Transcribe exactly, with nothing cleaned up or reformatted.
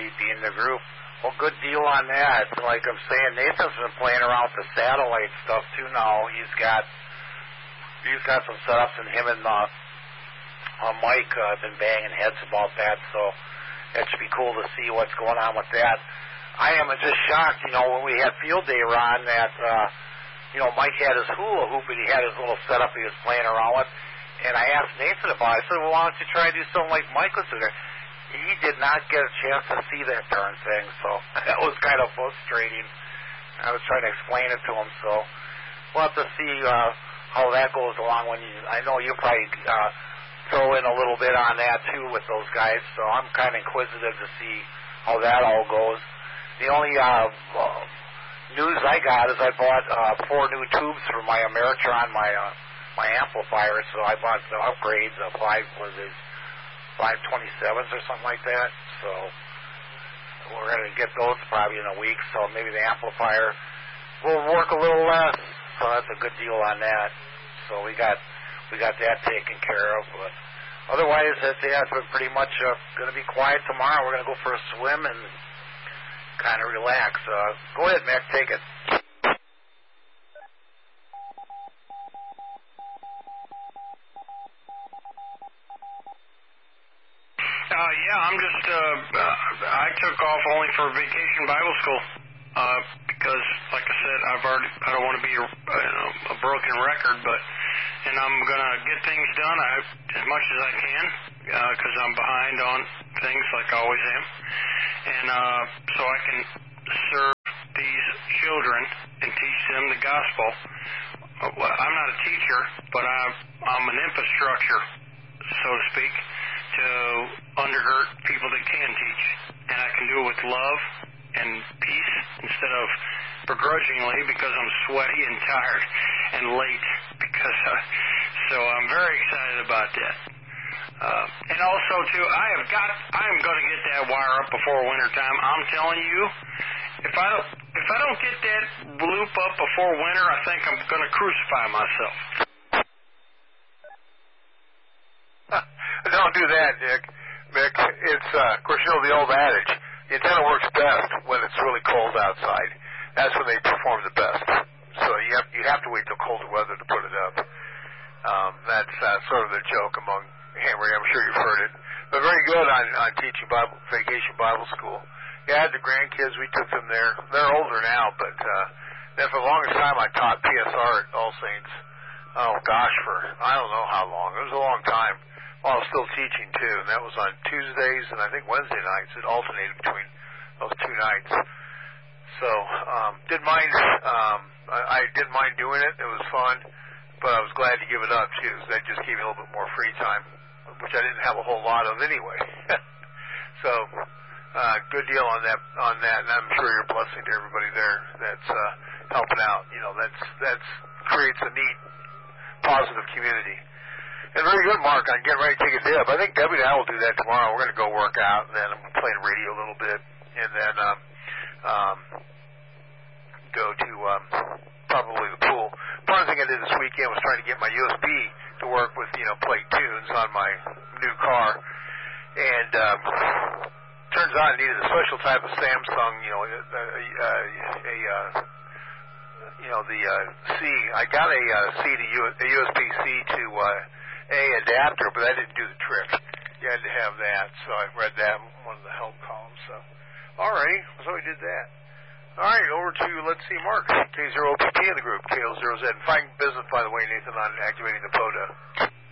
me be in the group. Well, good deal on that. Like I'm saying, Nathan's been playing around with the satellite stuff too now. He's got he's got some setups, and him and uh, uh, Mike uh, have been banging heads about that. So that should be cool to see what's going on with that. I am just shocked, you know, when we had field day, Ron, that uh, you know Mike had his hula hoop and he had his little setup he was playing around with. And I asked Nathan about it. I said, well, why don't you try to do something like Mike was doing? He did not get a chance to see that darn thing, so that was kind of frustrating. I was trying to explain it to him, so we'll have to see uh, how that goes along. When you, I know you'll probably uh, throw in a little bit on that, too, with those guys, so I'm kind of inquisitive to see how that all goes. The only uh, uh, news I got is I bought uh, four new tubes for my Ameritron, my uh, my amplifier, so I bought the upgrades, uh, five, was it, five twenty-sevens or something like that, so we're going to get those probably in a week, so maybe the amplifier will work a little less, so that's a good deal on that. So we got we got that taken care of, but otherwise, that's, yeah, it's been pretty much uh, going to be quiet tomorrow. We're going to go for a swim and kind of relax. Uh, go ahead, Mick, take it. Uh, yeah, I'm just, uh, uh, I took off only for vacation Bible school, uh, because, like I said, I've already, I don't want to be a, you know, a broken record, but, and I'm going to get things done I, as much as I can, uh, because I'm behind on things like I always am, and, uh, so I can serve these children and teach them the gospel. Well, I'm not a teacher, but I'm, I'm an infrastructure, so to speak, to undergird people that can teach, and I can do it with love and peace instead of begrudgingly because I'm sweaty and tired and late. Because uh, so I'm very excited about that. Uh, and also too, I have got, I am going to get that wire up before wintertime. I'm telling you, if I don't, if I don't get that loop up before winter, I think I'm going to crucify myself. Don't do that, Nick. Mick, it's, uh, of course, you know the old adage, the antenna works best when it's really cold outside. That's when they perform the best. So you have, you have to wait till colder weather to put it up. Um, that's uh, sort of the joke among Hammery. I'm sure you've heard it. But very good on, on teaching Bible, vacation Bible school. Yeah, I had the grandkids. We took them there. They're older now, but uh, then for the longest time I taught P S R at All Saints. Oh, gosh, for I don't know how long. It was a long time. Well, I was still teaching, too, and that was on Tuesdays and I think Wednesday nights. It alternated between those two nights. So, um, didn't mind, um, I, I didn't mind doing it. It was fun, but I was glad to give it up, too, because that just gave me a little bit more free time, which I didn't have a whole lot of anyway. So, uh, good deal on that, on that, and I'm sure you're a blessing to everybody there that's uh, helping out. You know, that's, that's creates a neat, positive community. And very good, Mark, on getting ready to take a dip. I think Debbie and I will do that tomorrow. We're going to go work out, and then I'm going to play the radio a little bit, and then um, um, go to um, probably the pool. One thing I did this weekend was trying to get my U S B to work with, you know, play tunes on my new car. And um, turns out I needed a special type of Samsung, you know, a, a, a, a uh, you know, the uh, C. I got a uh, C to U, a U S B C to uh, A adapter, but that didn't do the trick. You had to have that, so I read that in one of the help columns. So, all right, so we did that. All right, over to, let's see, Mark, K zero O P P in the group, K O zero Z. And fine business, by the way, Nathan, on activating the P O D A.